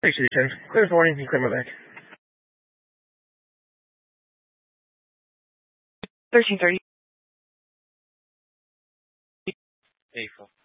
Thanks, Jason. Clear as morning, you can clear my back. 13:30. April.